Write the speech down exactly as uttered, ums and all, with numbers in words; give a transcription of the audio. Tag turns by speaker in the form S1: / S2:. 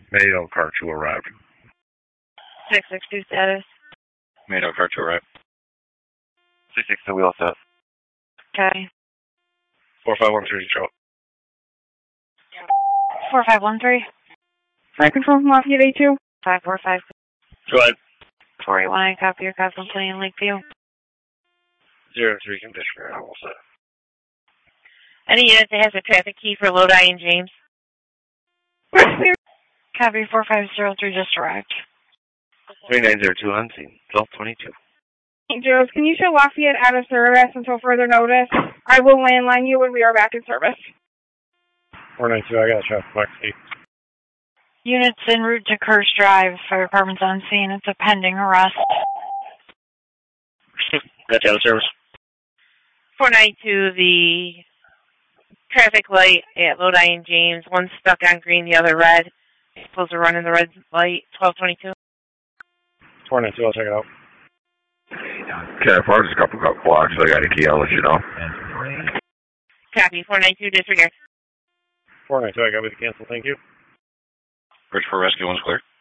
S1: Mado car two arrived.
S2: six six two status.
S3: Mado car two arrived.
S1: six six two wheel set.
S2: Okay.
S1: four five one three Detroit.
S2: four five one three.
S4: Flight control from Lafayette A two.
S2: five four five.
S3: Go ahead.
S2: four eight one, I copy your copy plane in Lakeview.
S1: Zero three condition for all set.
S2: Any unit that has a traffic key for Lodi and James? Copy four five zero three just arrived.
S1: three nine zero two on scene. twelve twenty-two.
S4: Hey, Joe, can you show Lafayette out of service until further notice? I will landline you when we are back in service.
S1: four nine two, I got a traffic mark eight.
S2: Units en route to Kirsch Drive. Fire department's on scene. It's a pending arrest.
S3: Got you out of service.
S2: four nine two, the traffic light at Lodi and James. One's stuck on green, the other red. It's supposed to run in the red light. twelve twenty-two.
S1: four nine two, I'll check it out.
S5: Okay, if I just a couple of blocks, I got a key, I'll let you know.
S2: Copy. four nine two, disregard.
S1: four nine two, I got with the cancel, thank you.
S3: Bridge for rescue, one's clear.